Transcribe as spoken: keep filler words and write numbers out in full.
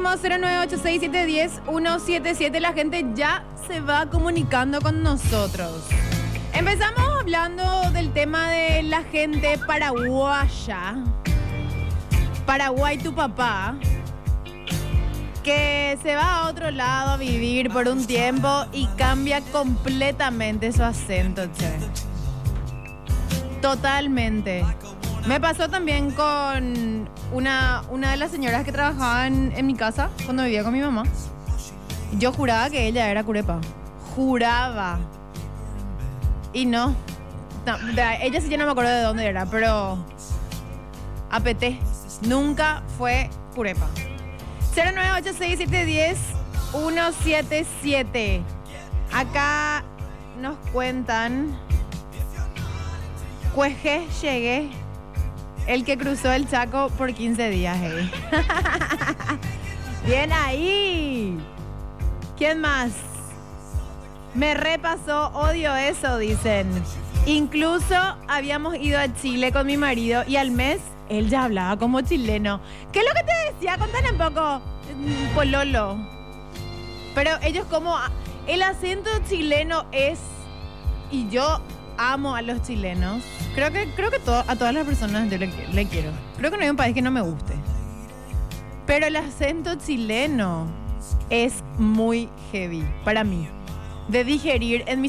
último cero nueve ocho seis siete uno cero uno siete siete. La gente ya se va comunicando con nosotros. Empezamos hablando del tema de la gente paraguaya. Paraguay tu papá, que se va a otro lado a vivir por un tiempo y cambia completamente su acento, che. Totalmente. Me pasó también con una, una de las señoras que trabajaban en mi casa cuando vivía con mi mamá. Yo juraba que ella era curepa. Juraba. Y no. No, de- ella sí ya no me acuerdo de dónde era, pero A P T. Nunca fue curepa. cero nueve ocho seis siete uno uno siete siete. Acá nos cuentan. Cueje, llegué. El que cruzó el Chaco por quince días, hey. Bien ahí. ¿Quién más? Me repasó, odio eso, dicen. Incluso habíamos ido a Chile con mi marido y al mes él ya hablaba como chileno. ¿Qué es lo que te decía? Contale un poco. Mm, Pololo. Pero ellos como... El acento chileno es... Y yo amo a los chilenos. Creo que, creo que to- a todas las personas yo le, le quiero. Creo que no hay un país que no me guste. Pero el acento chileno es muy heavy para mí. De digerir en mi